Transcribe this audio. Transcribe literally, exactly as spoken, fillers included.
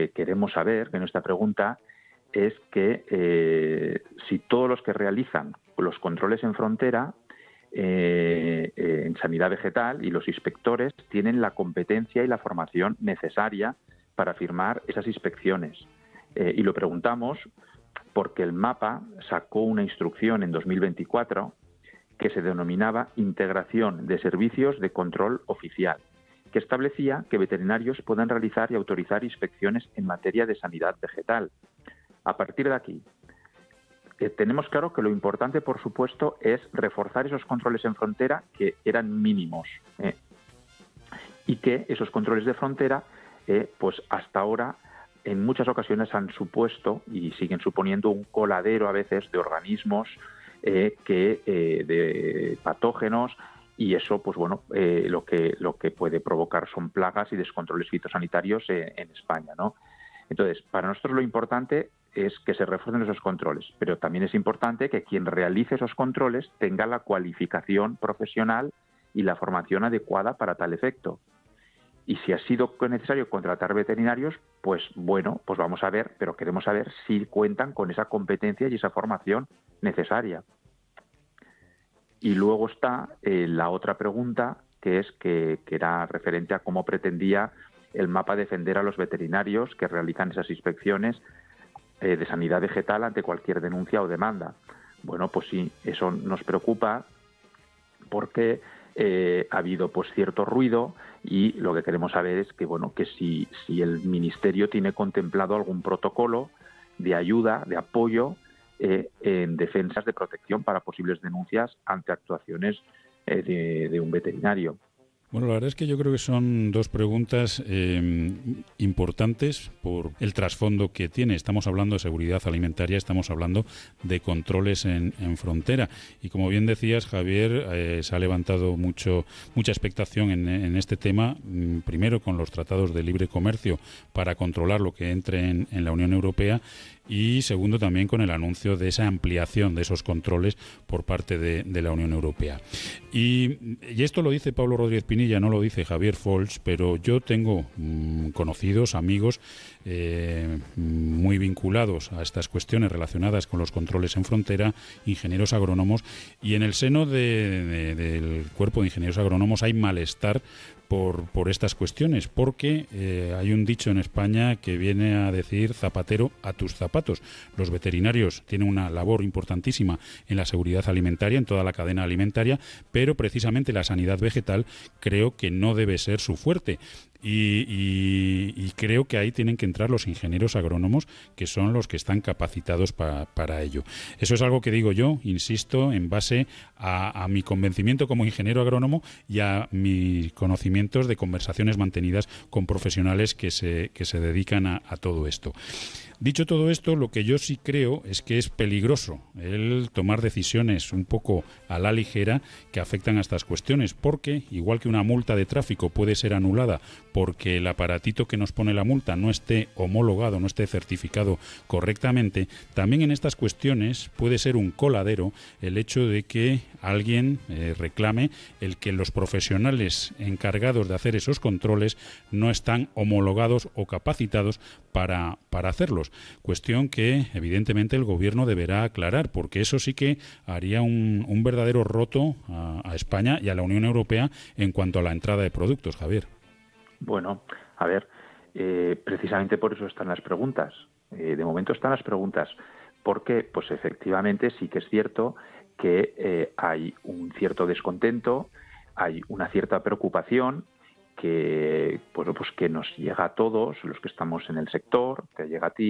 que queremos saber en esta pregunta es que eh, si todos los que realizan los controles en frontera eh, eh, en sanidad vegetal y los inspectores tienen la competencia y la formación necesaria para firmar esas inspecciones. Eh, y lo preguntamos porque el MAPA sacó una instrucción en dos mil veinticuatro que se denominaba Integración de Servicios de Control Oficial, que establecía que veterinarios puedan realizar y autorizar inspecciones en materia de sanidad vegetal. A partir de aquí, eh, tenemos claro que lo importante, por supuesto, es reforzar esos controles en frontera que eran mínimos eh, y que esos controles de frontera, eh, pues hasta ahora, en muchas ocasiones han supuesto y siguen suponiendo un coladero a veces de organismos, eh, que eh, de patógenos, y eso, pues bueno, eh, lo que lo que puede provocar son plagas y descontroles fitosanitarios eh, en España, ¿no? Entonces, para nosotros lo importante es que se refuercen esos controles, pero también es importante que quien realice esos controles tenga la cualificación profesional y la formación adecuada para tal efecto. Y si ha sido necesario contratar veterinarios, pues bueno, pues vamos a ver, pero queremos saber si cuentan con esa competencia y esa formación necesaria. Y luego está eh, la otra pregunta, que es que, que era referente a cómo pretendía el MAPA defender a los veterinarios que realizan esas inspecciones eh, de sanidad vegetal ante cualquier denuncia o demanda. Bueno, pues sí, eso nos preocupa porque eh, ha habido pues cierto ruido y lo que queremos saber es que bueno que si, si el Ministerio tiene contemplado algún protocolo de ayuda, de apoyo eh, en defensas de protección para posibles denuncias ante actuaciones eh, de, de un veterinario. Bueno, la verdad es que yo creo que son dos preguntas eh, importantes por el trasfondo que tiene. Estamos hablando de seguridad alimentaria, estamos hablando de controles en, en frontera. Y como bien decías, Javier, eh, se ha levantado mucho mucha expectación en, en este tema, mm, primero con los tratados de libre comercio para controlar lo que entre en, en la Unión Europea, y segundo también con el anuncio de esa ampliación de esos controles por parte de, de la Unión Europea. Y, y esto lo dice Pablo Rodríguez Pinilla, no lo dice Javier Folch, pero yo tengo mmm, conocidos, amigos eh, muy vinculados a estas cuestiones relacionadas con los controles en frontera, ingenieros agrónomos, y en el seno de, de, del cuerpo de ingenieros agrónomos hay malestar Por, por estas cuestiones, porque eh, hay un dicho en España que viene a decir zapatero a tus zapatos. Los veterinarios tienen una labor importantísima en la seguridad alimentaria, en toda la cadena alimentaria, pero precisamente la sanidad vegetal creo que no debe ser su fuerte. Y, y, y creo que ahí tienen que entrar los ingenieros agrónomos, que son los que están capacitados pa, para ello. Eso es algo que digo yo, insisto, en base a, a mi convencimiento como ingeniero agrónomo y a mis conocimientos de conversaciones mantenidas con profesionales que se, que se dedican a, a todo esto. Dicho todo esto, lo que yo sí creo es que es peligroso el tomar decisiones un poco a la ligera que afectan a estas cuestiones, porque igual que una multa de tráfico puede ser anulada porque el aparatito que nos pone la multa no esté homologado, no esté certificado correctamente, también en estas cuestiones puede ser un coladero el hecho de que alguien eh, reclame el que los profesionales encargados de hacer esos controles no están homologados o capacitados para, para hacerlos. Cuestión que evidentemente el gobierno deberá aclarar, porque eso sí que haría un, un verdadero roto a, a España y a la Unión Europea en cuanto a la entrada de productos, Javier. Bueno, a ver, eh, precisamente por eso están las preguntas. Eh, de momento están las preguntas, porque pues efectivamente sí que es cierto que eh, hay un cierto descontento, hay una cierta preocupación que, bueno, pues que nos llega a todos los que estamos en el sector, te llega a ti,